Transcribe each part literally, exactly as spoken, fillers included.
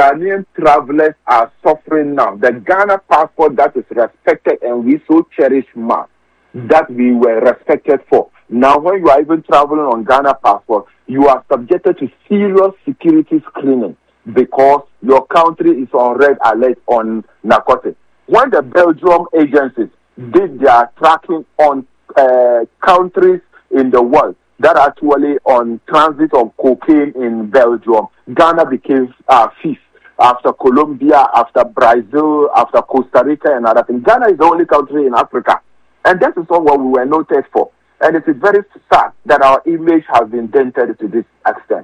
Ghanaian travelers are suffering now. The Ghana passport that is respected and we so cherish much, that we were respected for. Now, when you are even traveling on Ghana passport, you are subjected to serious security screening because your country is on red alert on narcotics. When the Belgium agencies did their tracking on uh, countries in the world that are actually on transit of cocaine in Belgium, Ghana became uh, fifth after Colombia, after Brazil, after Costa Rica, and other things. Ghana is the only country in Africa. And that is all what we were noted for. And it is very sad that our image has been dented to this extent.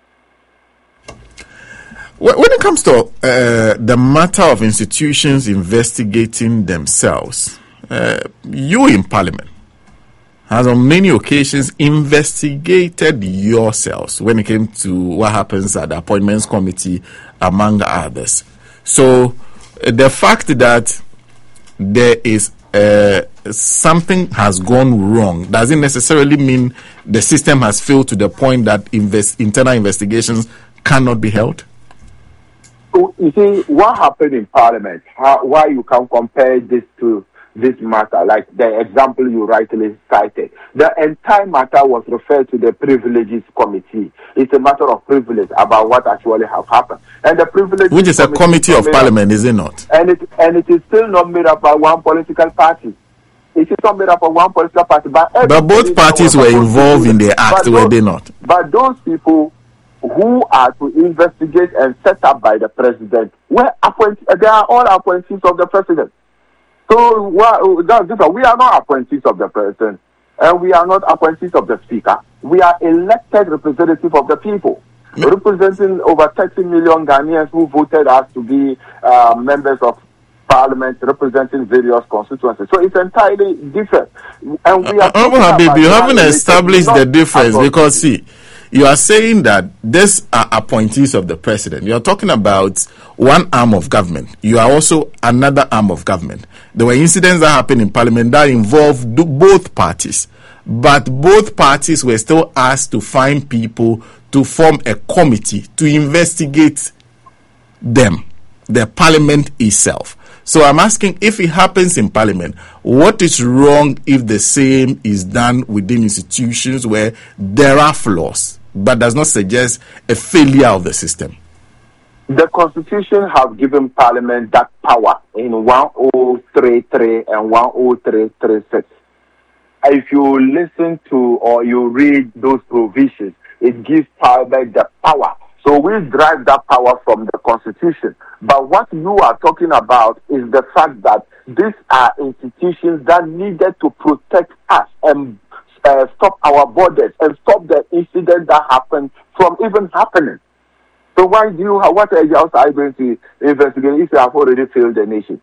When it comes to uh, the matter of institutions investigating themselves, uh, you in Parliament has on many occasions investigated yourselves when it came to what happens at the Appointments Committee, among others. So uh, the fact that there is uh, something has gone wrong doesn't necessarily mean the system has failed to the point that invest, internal investigations cannot be held. So you see, what happened in Parliament, how, why you can compare this to this matter, like the example you rightly cited. The entire matter was referred to the Privileges Committee. It's a matter of privilege about what actually have happened. And the Privileges Which is a committee of Parliament, is it not? And it, and it is still not made up by one political party. It is not made up of one political party. But, but both parties were involved in the act, were they not? But those people who are to investigate and set up by the president were appointed. They are all appointees of the president. So we are not appointees of the president, and we are not appointees of the speaker. We are elected representatives of the people, mm-hmm. representing over thirty million Ghanaians who voted us to be uh, members of Parliament, representing various constituencies. So it's entirely different. And we are uh, uh, Habib, you haven't established the difference because, see, you are saying that these are appointees of the president. You are talking about one arm of government. You are also another arm of government. There were incidents that happened in Parliament that involved both parties. But both parties were still asked to find people to form a committee to investigate them, the Parliament itself. So I'm asking, if it happens in Parliament, what is wrong if the same is done within institutions where there are flaws, but does not suggest a failure of the system? The Constitution has given Parliament that power in one oh three three and one oh three thirty-six. If you listen to or you read those provisions, it gives Parliament the power. So we derive that power from the Constitution. But what you are talking about is the fact that these are institutions that needed to protect us and uh, stop our borders and stop the incident that happened from even happening. So why do you have, what else are you going to investigate if you have already failed the nation?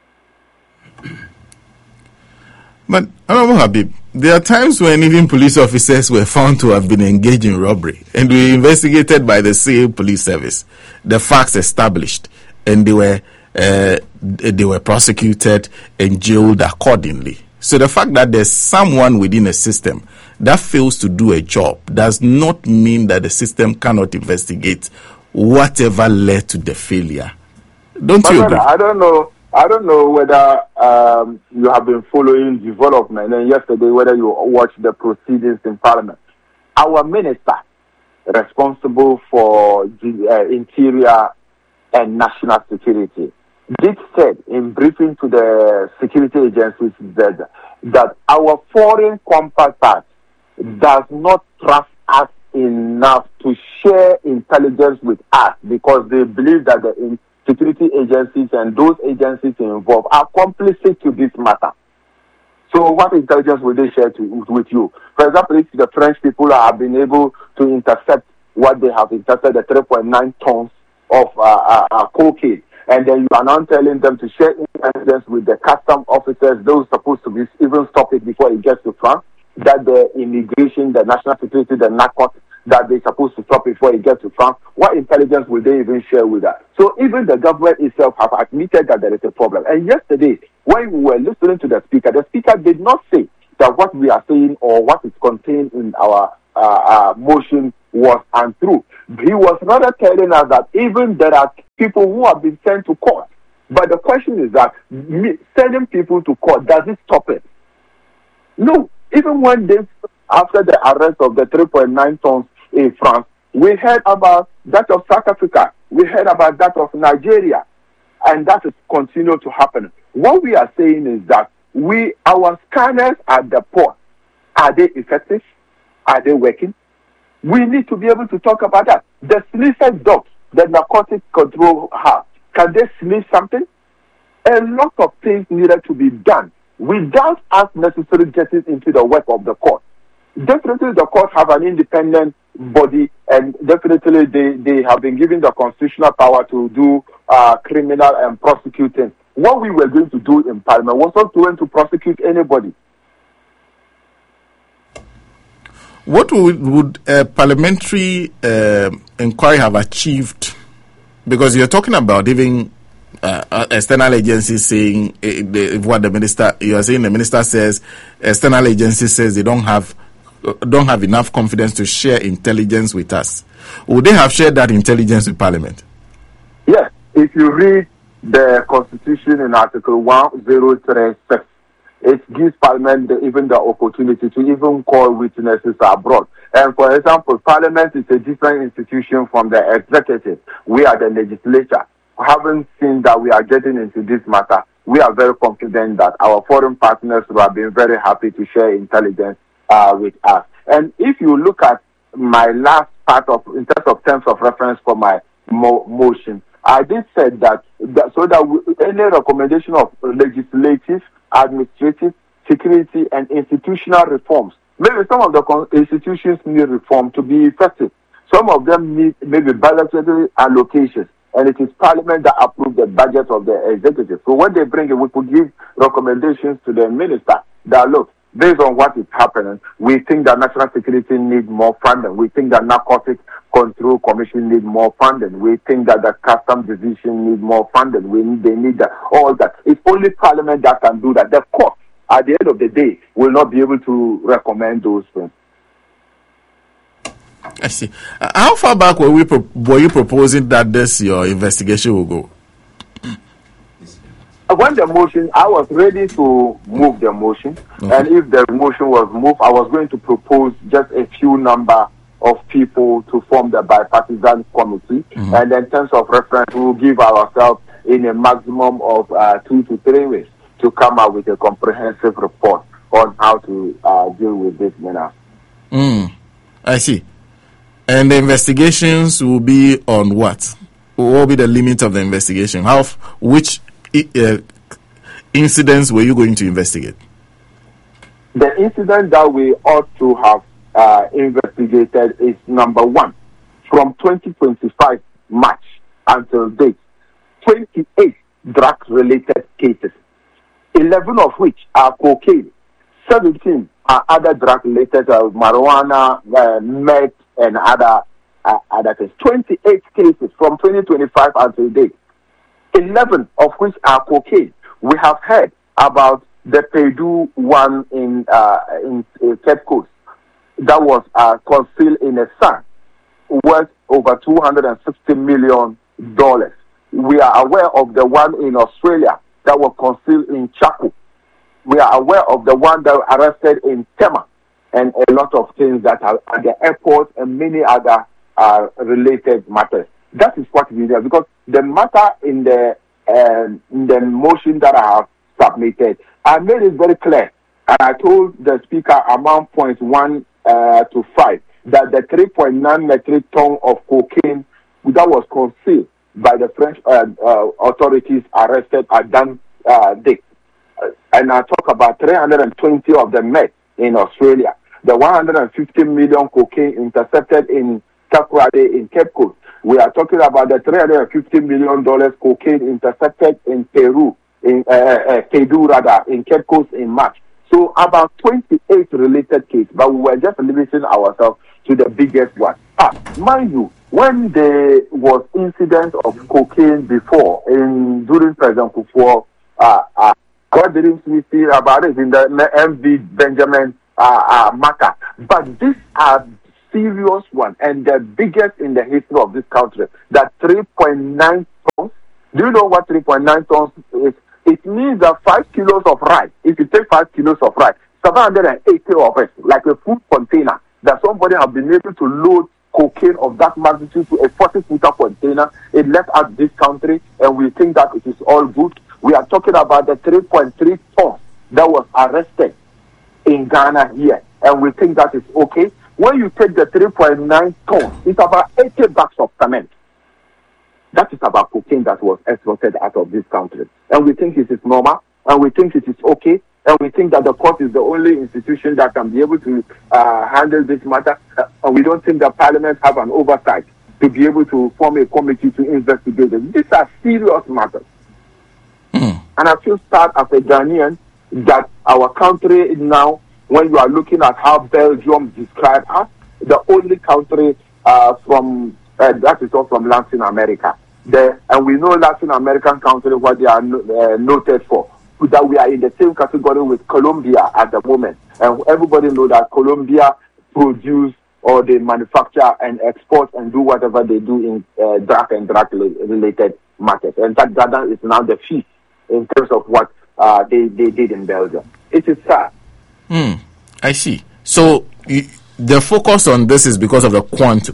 But, Honorable Habib, there are times when even police officers were found to have been engaged in robbery and were investigated by the same police service. The facts established, and they were uh, they were prosecuted and jailed accordingly. So the fact that there's someone within a system that fails to do a job does not mean that the system cannot investigate whatever led to the failure. Don't but you agree? I don't know. I don't know whether um, you have been following development, and yesterday whether you watched the proceedings in Parliament. Our minister, responsible for the, uh, interior and national security, did said in briefing to the security agencies that, that our foreign counterparts does not trust us enough to share intelligence with us because they believe that the in- security agencies and those agencies involved are complicit to this matter. So what intelligence will they share to, with you? For example, if the French people have been able to intercept what they have intercepted, the three point nine tons of uh, uh, uh, cocaine, and then you are now telling them to share intelligence with the custom officers, those supposed to be even stop it before it gets to France, that the immigration, the national security, the narcotics, that they're supposed to stop before it gets to France, what intelligence will they even share with us? So even the government itself have admitted that there is a problem. And yesterday, when we were listening to the speaker, the speaker did not say that what we are saying or what is contained in our uh, uh, motion was untrue. He was rather telling us that even there are people who have been sent to court. But the question is that sending people to court, does it stop it? No. Even when this, after the arrest of the three point nine tons in France, we heard about that of South Africa. We heard about that of Nigeria. And that is continuing to happen. What we are saying is that we, our scanners at the port, are they effective? Are they working? We need to be able to talk about that. The sniffer dogs, the narcotic control have, can they sniff something? A lot of things needed to be done without us necessarily getting into the work of the court. Definitely the court have an independent body, and definitely they, they have been given the constitutional power to do uh, criminal and prosecuting. What we were going to do in Parliament was not going to prosecute anybody. What would, would a parliamentary uh, inquiry have achieved? Because you're talking about even uh, external agencies saying uh, the, what the minister, you are saying the minister says, external agencies says they don't have uh, don't have enough confidence to share intelligence with us. Would they have shared that intelligence with Parliament? Yes. If you read the Constitution in Article one oh three six, it gives Parliament the, even the opportunity to even call witnesses abroad. And for example, Parliament is a different institution from the executive. We are the legislature. Having seen that we are getting into this matter, we are very confident that our foreign partners will have been very happy to share intelligence uh, with us. And if you look at my last part of, in terms of terms of reference for my mo- motion, I did say that, that so that we, any recommendation of legislative, administrative, security, and institutional reforms. Maybe some of the institutions need reform to be effective. Some of them need maybe budgetary allocations, and it is Parliament that approves the budget of the executive. So when they bring it, we could give recommendations to the minister that, look, based on what is happening, we think that national security needs more funding. We think that narcotics control commission needs more funding. We think that the custom division needs more funding. We need, they need that, all that. It's only Parliament that can do that. The court, at the end of the day, will not be able to recommend those things. I see. Uh, how far back were we pro- were you proposing that this your investigation will go? When the motion, I was ready to move the motion, okay. And if the motion was moved, I was going to propose just a few number of people to form the bipartisan committee, mm-hmm. And in terms of reference, we will give ourselves in a maximum of uh, two to three weeks to come out with a comprehensive report on how to uh, deal with this matter. Mm, I see. And the investigations will be on what? What will be the limit of the investigation? How, which uh, incidents were you going to investigate? The incident that we ought to have uh, investigated is number one, from twenty twenty-five March until date, twenty-eight drug-related cases, eleven of which are cocaine, seventeen are other drug-related, uh, marijuana, uh, meth, and other uh, other things. twenty-eight cases from twenty twenty-five until date, eleven of which are cocaine. We have heard about the Purdue one in uh, in, in Cape Coast that was uh, concealed in a sand worth over two hundred sixty million dollars. We are aware of the one in Australia that was concealed in Chaco. We are aware of the one that was arrested in Tema, and a lot of things that are at the airport and many other uh, related matters. That is what we do, because the matter in the um, in the motion that I have submitted, I made it very clear, and I told the speaker among points one uh, to five that the three point nine metric ton of cocaine that was concealed by the French uh, uh, authorities arrested at Dan uh, Dick, uh, and I talk about three hundred twenty of the meth in Australia, the one hundred fifty million cocaine intercepted in Takoradi in Cape Coast. We are talking about the three hundred fifty million dollars cocaine intercepted in Peru, in uh, uh, Peru rather, in Cape Coast in March. So about twenty-eight related cases, but we were just limiting ourselves to the biggest one. Ah, mind you, when there was incident of cocaine before, in during President Kufuor, uh, uh, what didn't we see about it in the M V Benjamin uh, uh, matter? But these are serious one and the biggest in the history of this country. That three point nine tons. Do you know what three point nine tons is? It means that five kilos of rice, if you take five kilos of rice, seven hundred eighty of it, like a food container, that somebody has been able to load cocaine of that magnitude to a forty-footer container. It left out this country, and we think that it is all good. We are talking about the three point three tons that was arrested in Ghana here, and we think that is okay. When you take the three point nine tons, it's about eighty bags of cement. That is about cocaine that was exported out of this country. And we think it is normal, and we think it is okay, and we think that the court is the only institution that can be able to uh, handle this matter. Uh, and we don't think that Parliament have an oversight to be able to form a committee to investigate it. These are serious matters. Mm. And I feel sad as a Ghanaian that our country now, when you are looking at how Belgium described us, the only country uh, from uh, that is all from Latin America. The, and we know Latin American countries what they are uh, noted for. That we are in the same category with Colombia at the moment, and everybody knows that Colombia produce or they manufacture and export and do whatever they do in uh, drug and drug related matters. And that Ghana is now the fifth in terms of what uh, they they did in Belgium. It is sad. Hmm. I see. So y- the focus on this is because of the quantum.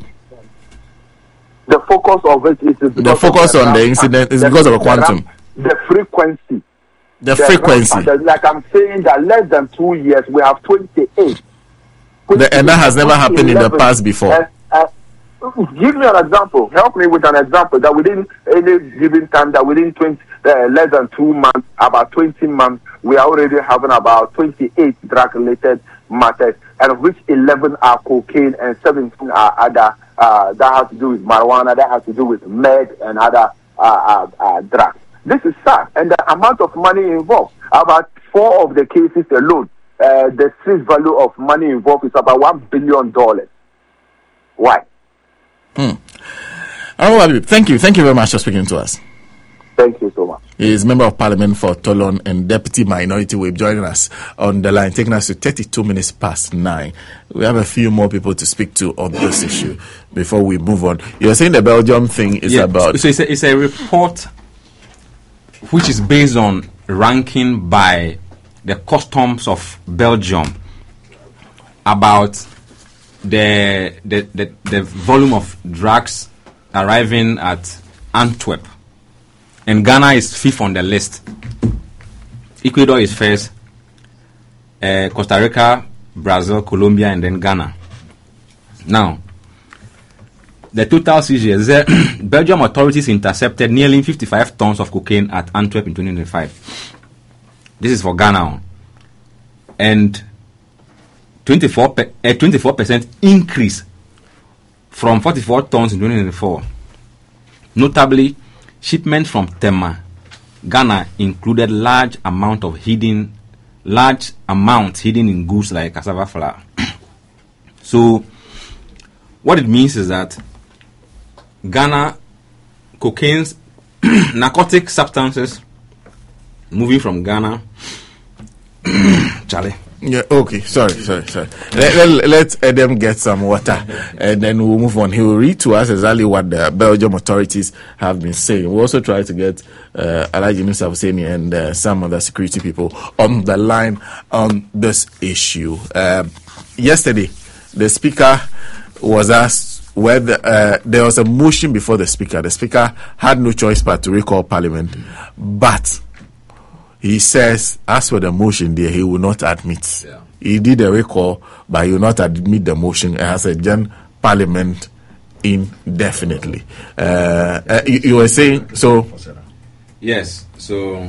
The focus of it is the focus the on the incident is the, because of the quantum. The frequency. The, the frequency. Ramp, like I'm saying that less than two years we have twenty-eight. The, and that has never happened in the past before. Uh, uh, give me an example. Help me with an example that within any given time, that within twenty, uh, less than two months, about twenty months, we are already having about twenty-eight drug-related matters, and of which eleven are cocaine and seventeen are other. Uh, that has to do with marijuana, that has to do with meth and other uh, uh, uh, drugs. This is sad, and the amount of money involved, about four of the cases alone, uh, the street value of money involved is about one billion dollars. Why? Hmm. Oh, thank you. Thank you very much for speaking to us. Thank you so much. He is Member of Parliament for Tolon and Deputy Minority Whip joining us on the line, taking us to thirty-two minutes past nine. We have a few more people to speak to on this issue before we move on. You're saying the Belgium thing is yeah, about... So it's a, it's a report which is based on ranking by the customs of Belgium about the the, the, the volume of drugs arriving at Antwerp. And Ghana is fifth on the list. Ecuador is first. Uh, Costa Rica, Brazil, Colombia, and then Ghana. Now, the total seizures, the Belgium authorities intercepted nearly fifty-five tons of cocaine at Antwerp in twenty twenty-five. This is for Ghana. And twenty-four percent increase from forty-four tons in twenty twenty-four. Notably, shipment from Tema, Ghana included large amount of hidden, large amounts hidden in goods like cassava flour. So, what it means is that Ghana cocaine's narcotic substances moving from Ghana. Charlie. Yeah, okay, sorry, sorry, sorry. Let, let, let Adam get some water and then we'll move on. He will read to us exactly what the Belgium authorities have been saying. We'll also try to get uh, Alhaji Musa Hussaini and uh, some other security people on the line on this issue. Uh, yesterday, the Speaker was asked whether uh, there was a motion before the Speaker. The Speaker had no choice but to recall Parliament, but he says, as for the motion there, he will not admit. Yeah. He did a recall, but he will not admit the motion and has adjourned Parliament indefinitely. Uh, uh, you, you were saying, so... Yes, so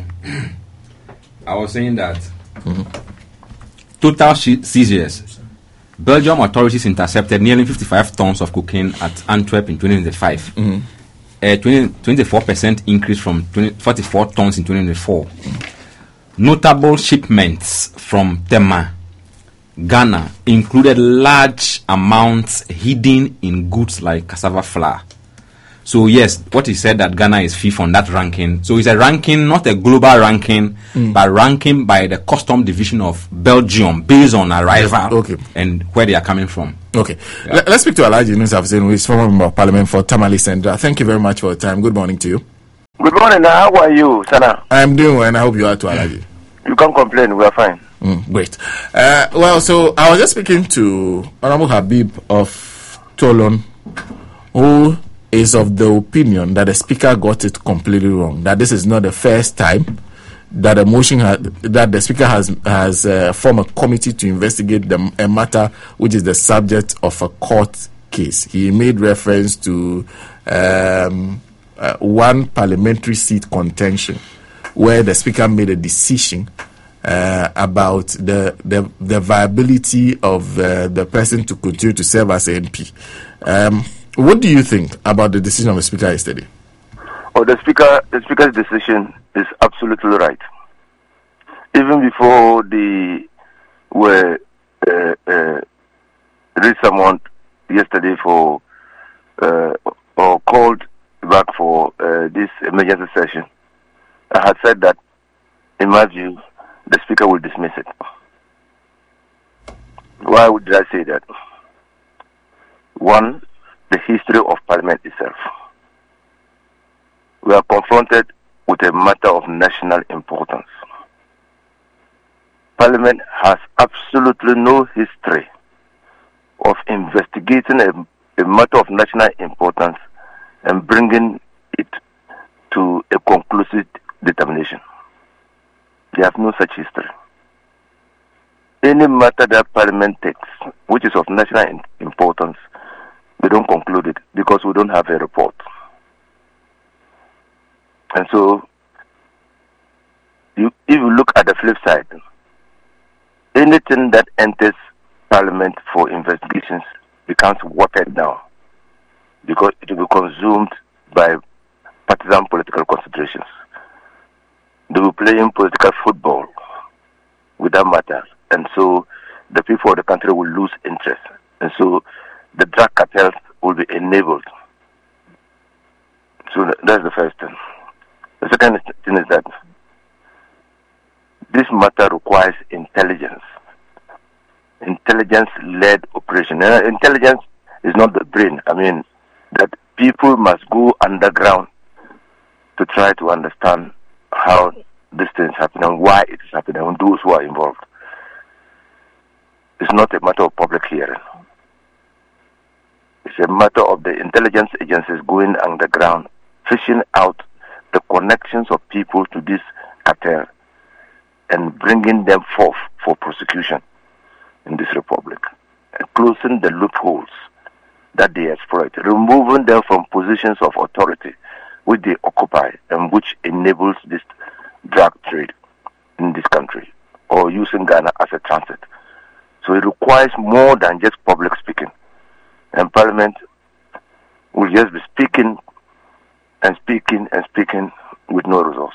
I was saying that mm-hmm. total sh- seizures, Belgium authorities intercepted nearly fifty-five tons of cocaine at Antwerp in twenty twenty-five. Mm-hmm. A twenty, twenty-four percent increase from twenty, forty-four tons in twenty twenty-four. Mm-hmm. Notable shipments from Tema, Ghana, included large amounts hidden in goods like cassava flour. So yes, what he said that Ghana is fifth on that ranking. So it's a ranking, not a global ranking, mm. but ranking by the custom division of Belgium based on arrival okay. and where they are coming from. Okay. Yeah. L- let's speak to Alhaji Yunusa Hussain, who is former member of parliament for Tamale Central. Thank you very much for your time. Good morning to you. Good morning. How are you, Sana? I'm doing well, and I hope you are too, Alhaji. You can't complain. We are fine. Mm, great. Uh, well, so I was just speaking to Honorable Habib of Tolon, who is of the opinion that the speaker got it completely wrong. That this is not the first time that a motion ha- that the speaker has has uh, formed a committee to investigate the a matter which is the subject of a court case. He made reference to um, uh, one parliamentary seat contention where the speaker made a decision uh, about the, the the viability of uh, the person to continue to serve as an M P. Um, what do you think about the decision of the speaker yesterday? Oh, the speaker, the speaker's decision is absolutely right. Even before the were uh, uh, re-summoned yesterday for uh, or called back for uh, this emergency session, I had said that, in my view, the speaker will dismiss it. Why did I say that? One, the history of Parliament itself. We are confronted with a matter of national importance. Parliament has absolutely no history of investigating a, a matter of national importance and bringing it to a conclusive determination. They have no such history. Any matter that Parliament takes, which is of national importance, we don't conclude it because we don't have a report. And so, you, if you look at the flip side, anything that enters Parliament for investigations becomes watered down because it will be consumed by partisan political considerations. They will play in political football with that matter, and so the people of the country will lose interest, and so the drug cartels will be enabled. So that's the first thing. The second thing is that this matter requires intelligence, intelligence-led operation. Uh, intelligence is not the brain. I mean, that people must go underground to try to understand how this thing is happening and why it is happening and those who are involved. It's not a matter of public hearing. It's a matter of the intelligence agencies going underground, fishing out the connections of people to this cartel and bringing them forth for prosecution in this republic, and closing the loopholes that they exploit, removing them from positions of authority which they occupy and which enables this drug trade in this country, or using Ghana as a transit. So it requires more than just public speaking. And Parliament will just be speaking and speaking and speaking with no results.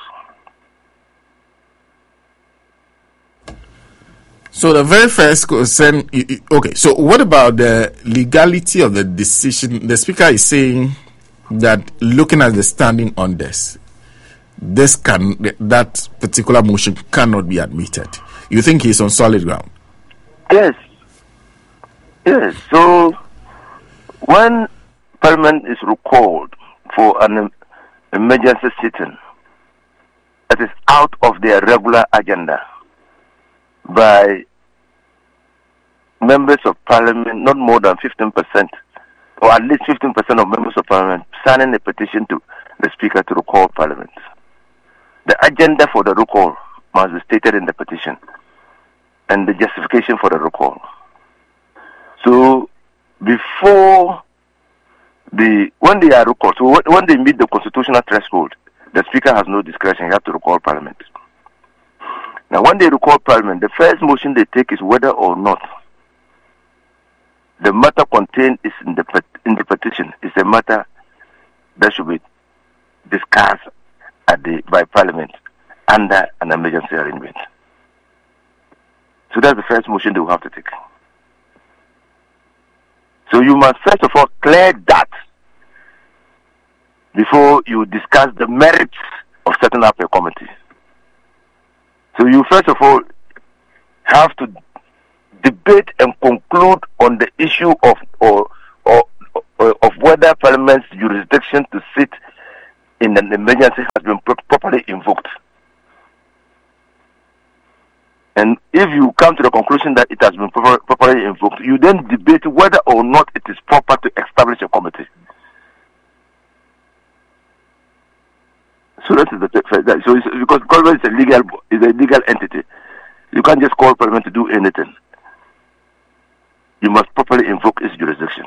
So the very first concern, okay, so what about the legality of the decision? The speaker is saying that looking at the standing on this, this can, that particular motion cannot be admitted. You think he's on solid ground? Yes. Yes. So when Parliament is recalled for an emergency sitting that is out of their regular agenda by members of Parliament, not more than fifteen percent, or at least fifteen percent of members of Parliament signing a petition to the Speaker to recall Parliament. The agenda for the recall must be stated in the petition and the justification for the recall. So before the, when they are recalled, so when they meet the constitutional threshold, the Speaker has no discretion, you have to recall Parliament. Now when they recall Parliament, the first motion they take is whether or not the matter contained is in the, in the petition is a matter that should be discussed at the, by Parliament under an emergency arrangement. So that's the first motion they will have to take. So you must first of all clear that before you discuss the merits of setting up a committee. So you first of all have to debate and conclude on the issue of or, or, or of whether Parliament's jurisdiction to sit in an emergency has been pro- properly invoked. And if you come to the conclusion that it has been proper, properly invoked, you then debate whether or not it is proper to establish a committee. So that is the that, so it's, because Parliament is a legal is a legal entity. You can't just call Parliament to do anything. You must properly invoke its jurisdiction.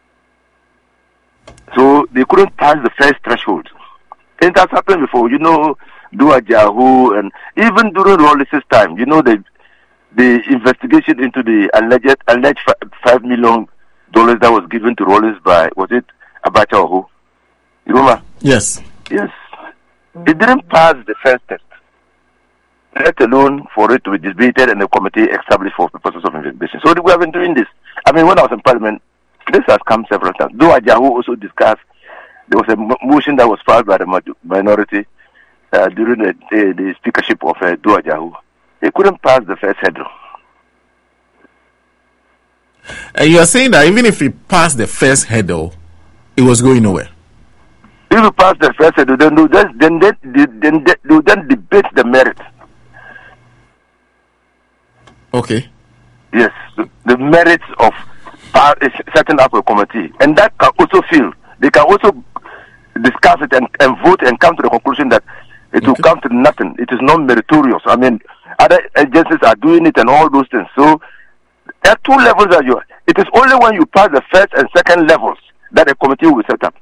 So they couldn't pass the first threshold. And it has happened before, you know, Dua Jahu, and even during Rawlings' time, you know, the the investigation into the alleged alleged five million dollars that was given to Rawlings by, was it Abacha or who? You remember? Yes. Yes. It didn't pass the first test, let alone for it to be debated and a committee established for purposes of investigation. So we have been doing this. I mean, when I was in Parliament, this has come several times. Dua Jahu also discussed, there was a motion that was filed by the minority uh, during the, the, the speakership of uh, Dua Jahu. They couldn't pass the first hurdle. And you are saying that even if it passed the first hurdle, it was going nowhere. If you pass the first hurdle, then you then then then, then, then, you then debate the merit. Okay. Yes, the, the merits of uh, setting up a committee, and that can also feel they can also discuss it and, and vote and come to the conclusion that it okay. will come to nothing. It is not meritorious. I mean, other agencies are doing it and all those things. So there are two levels that you. It is only when you pass the first and second levels that a committee will be set up.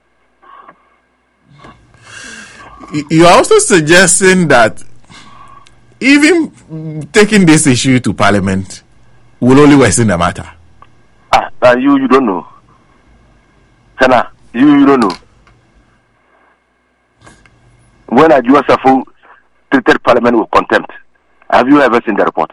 You are also suggesting that even taking this issue to Parliament will only worsen the matter. Ah, uh, you you don't know. Sana, you you don't know. When Adjua Safo treated Parliament with contempt, have you ever seen the report?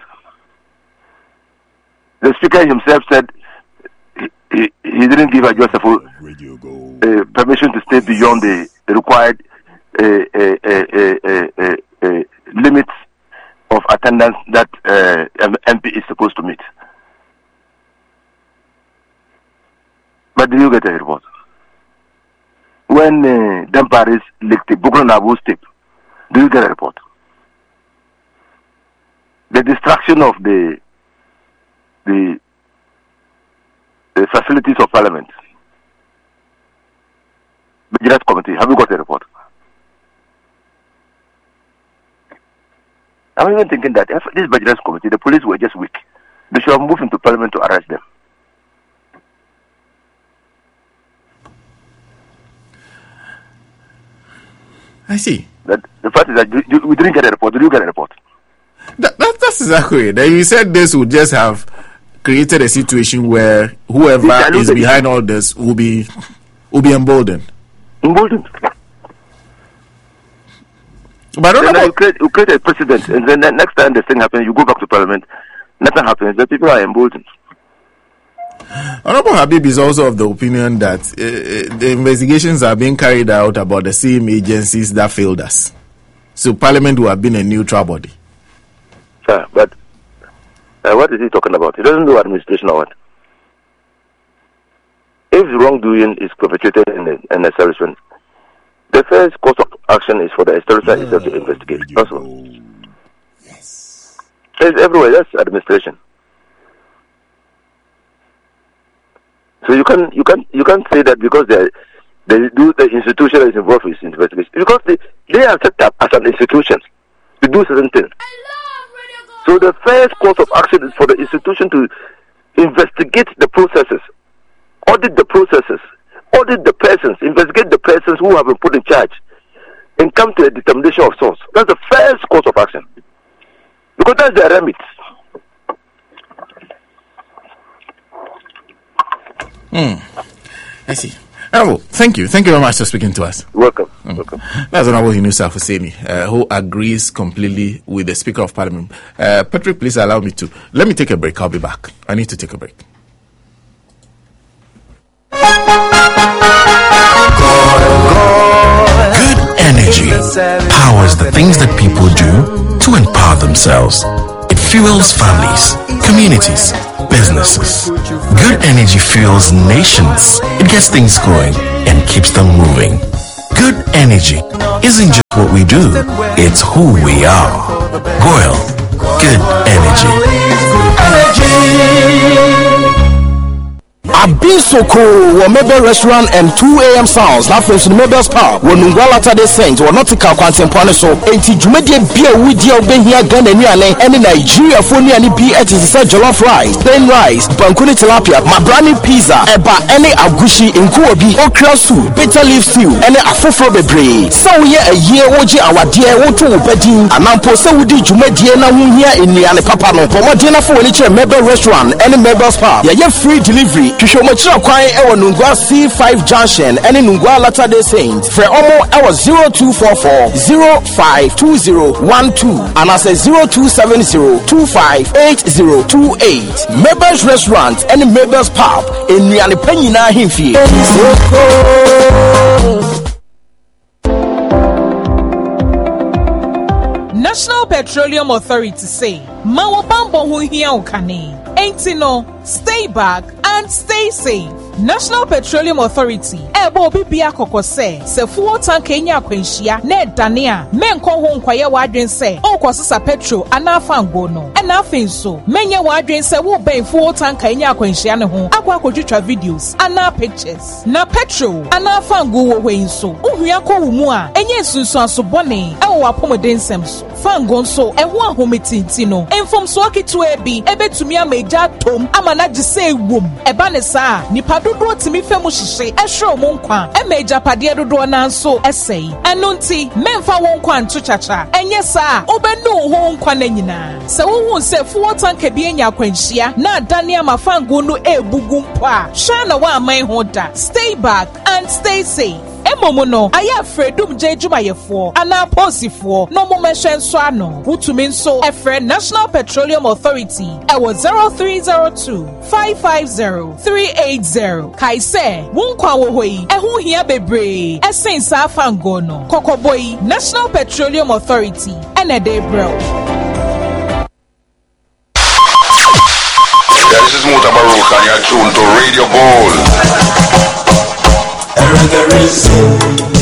The Speaker himself said he, he, he didn't give Adjua Safo uh, permission to stay beyond the, the required uh, uh, uh, uh, uh, uh, limits of attendance that uh, M P is supposed to meet. But did you get a report? When uh, Demparis leaked the Bukran Abu's tape, do you get a report? The destruction of the the, the facilities of Parliament, Budget Committee, have you got a report? I'm even thinking that if this Budget Committee, the police were just weak. They should have moved into Parliament to arrest them. I see. That the fact is that you, you, we didn't get a report. Did you get a report? That, that, that's exactly it. You said this would just have created a situation where whoever is behind all this will be will be emboldened. Emboldened. But I don't then know. You create, you create a precedent, and then the next time the thing happens, you go back to Parliament, nothing happens. The people are emboldened. Honorable Habib is also of the opinion that uh, the investigations are being carried out about the same agencies that failed us. So Parliament will have been a neutral body. Yeah, but uh, what is he talking about? He doesn't do administration or what? If wrongdoing is perpetrated in an in establishment, the first course of action is for the establishment itself to investigate. Also, yes. It's everywhere. That's administration. So you can you can you can't say that because they they do the institution is involved with investigation, because they they are set up as an institution to do certain things. So the first course of action is for the institution to investigate the processes, audit the processes, audit the persons, investigate the persons who have been put in charge, and come to a determination of source. That's the first course of action, because that's their remit. Hmm. I see. Honorable, thank you. Thank you very much for speaking to us. Welcome. Mm. Welcome. That's Honorable Yunusa Hussaini, uh, who agrees completely with the Speaker of Parliament. Uh, Patrick, please allow me to. Let me take a break. I'll be back. I need to take a break. Good energy powers the things that people do to empower themselves. It fuels families, communities, businesses. Good energy fuels nations. It gets things going and keeps them moving. Good energy isn't just what we do, it's who we are. Goil, good energy. Abisoko wa Mebel Restaurant and two a m sounds na from the Mebel's Pub wo Nungwala Tade Saint wo Nautical Kwantempane so enti dwumedie bia wudia obehia Ghana nuane ene Nigeria fo nuane bi eti se jollof rice, plain rice, bankuni tilapia, mabrani pizza, eba ene agushi nkuobi, okra soup, bitter leaf stew ene afoforo bebre. So ye a year woji awade wo to obedin anampo se wudi dwumedie na hunhia enuane papa no pomode na fo woni che Mebel Restaurant ene Mebel's Pub ye ye free delivery. Shomachira kwai ewa Nungwa C five Junction ene Nungwa Latter-day Saint for omo ewa zero two four four zero five two zero one two and I say zero two seven zero two five eight zero two eight. Mebel's Restaurant ene Mebel's Pub in Niani Penina Himfi. National Petroleum Authority say Mawa Bambo hu hia ukane. Ain't no, stay back and stay safe. National Petroleum Authority ebo bibia kokose se fuel tank enya akwanhia na edane a menko ho nkwaye wadwen se okosesa petrol anafa ngo no ena afin so menye wadwen se wo ben fuel tank enya akwanhia ne ho akwa akotwitwa videos ana pictures na petrol anafa ngo wo hwen so ohua ko wo mu a enye sunsu asobone ewo apomodensem so fango so eho ahometinti no enfom so akitu ebi ebetumi ameja tom amana gise wom eba ne saa nipa dodo timi femu hihye ehwe mo nkwa emeja pade dodo na nso esei eno nti memfa won nkwa ntochacha enye saa obenu ho nkwa na nyina se wo se fuel tank bi enya akwanhia na adane amafango no ebugu mpo a hwa na wa aman ho da. Stay back and stay safe. Emomo no aya fredum je jumayefo ana posifo no mo mehwe nso ano wutumi nso efre National Petroleum Authority ewo zero three zero two five five zero three eight zero kaise wonkwa wo hoi ehu hia bebre esensa afango no kokoboi National Petroleum Authority ene de bro. This is Mutabaruka and you're tuned to Radio Gold.